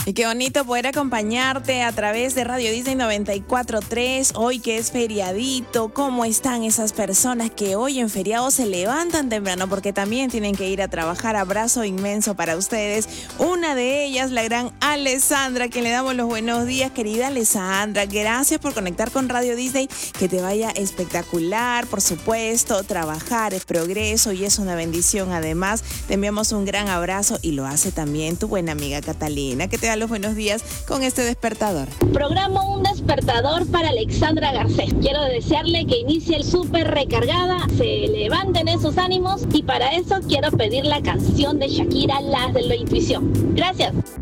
Y qué bonito poder acompañarte a través de Radio Disney 94.3, hoy que es feriadito. ¿Cómo están esas personas que hoy en feriado se levantan temprano? Porque también tienen que ir a trabajar. Abrazo inmenso para ustedes. Una de ellas, la gran Alessandra, que le damos los buenos días. Querida Alessandra, gracias por conectar con Radio Disney. Que te vaya espectacular, por supuesto. Trabajar es progreso y es una bendición. Además, te enviamos un gran abrazo y lo hace también tu buena amiga Catalina, que te da los buenos días con este despertador. Programo un despertador para Alexandra Garcés. Quiero desearle que inicie el súper recargada, se levanten esos ánimos y para eso quiero pedir la canción de Shakira, Las de la Intuición. Gracias.